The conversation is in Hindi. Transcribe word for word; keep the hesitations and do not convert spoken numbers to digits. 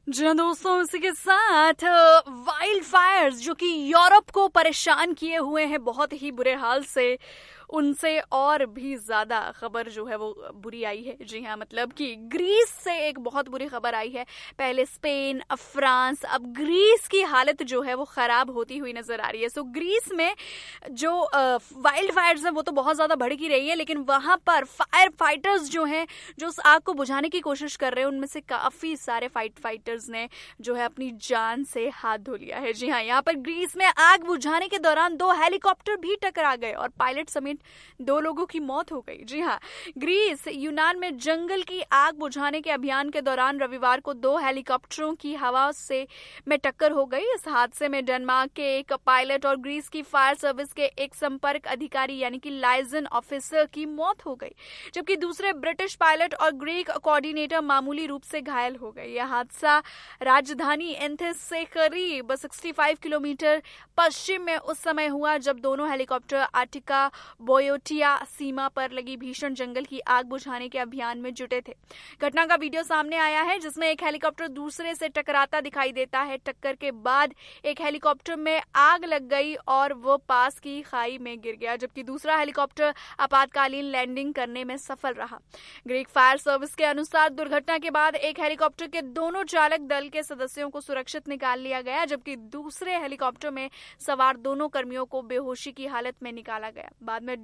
जी हाँ दोस्तों, इसी के साथ वाइल्ड फायर्स जो कि यूरोप को परेशान किए हुए हैं बहुत ही बुरे हाल से, उनसे और भी ज्यादा खबर जो है वो बुरी आई है। जी हाँ, मतलब कि ग्रीस से एक बहुत बुरी खबर आई है। पहले स्पेन, अब फ्रांस, अब ग्रीस की हालत जो है वो खराब होती हुई नजर आ रही है। सो ग्रीस में जो वाइल्ड फायर्स है वो तो बहुत ज्यादा भड़क ही रही है, लेकिन वहां पर फायर फाइटर्स जो हैं, जो उस आग को बुझाने की कोशिश कर रहे हैं, उनमें से काफी सारे फाइट फाइटर्स ने जो है अपनी जान से हाथ धो लिया है। जी हाँ, यहाँ पर ग्रीस में आग बुझाने के दौरान दो हेलीकॉप्टर भी टकरा गए और पायलट समेत दो लोगों की मौत हो गई। जी हाँ, ग्रीस यूनान में जंगल की आग बुझाने के अभियान के दौरान रविवार को दो हेलीकॉप्टरों की हवा से में टक्कर हो गई। इस हादसे में डेनमार्क के एक पायलट और ग्रीस की फायर सर्विस के एक संपर्क अधिकारी यानी कि लाइजन ऑफिसर की मौत हो गई, जबकि दूसरे ब्रिटिश पायलट और ग्रीक कोऑर्डिनेटर मामूली रूप से घायल हो गए। यह हादसा राजधानी एथेंस से करीब पैंसठ किलोमीटर पश्चिम में उस समय हुआ जब दोनों हेलीकॉप्टर आर्टिका बोयोटिया सीमा पर लगी भीषण जंगल की आग बुझाने के अभियान में जुटे थे। घटना का वीडियो सामने आया है जिसमें एक हेलीकॉप्टर दूसरे से टकराता दिखाई देता है। टक्कर के बाद एक हेलीकॉप्टर में आग लग गई और वो पास की खाई में गिर गया, जबकि दूसरा हेलीकॉप्टर आपातकालीन लैंडिंग करने में सफल रहा। ग्रीक फायर सर्विस के अनुसार दुर्घटना के बाद एक हेलीकॉप्टर के दोनों चालक दल के सदस्यों को सुरक्षित निकाल लिया गया, जबकि दूसरे हेलीकॉप्टर में सवार दोनों कर्मियों को बेहोशी की हालत में निकाला गया। बाद में